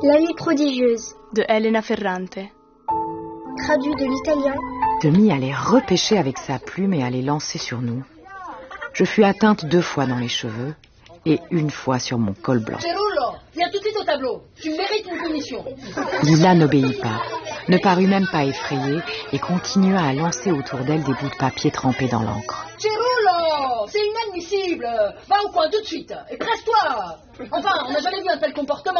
La vie prodigieuse de Elena Ferrante. Traduit de l'italien. Demi allait repêcher avec sa plume et allait lancer sur nous. Je fus atteinte 2 fois dans les cheveux et 1 fois sur mon col blanc. Cerullo, viens tout de suite au tableau. Tu mérites une punition. Lila n'obéit pas, ne parut même pas effrayée et continua à lancer autour d'elle des bouts de papier trempés dans l'encre. Cerullo, c'est inadmissible. Va au coin tout de suite et presse-toi. Enfin, on n'a jamais vu un tel comportement.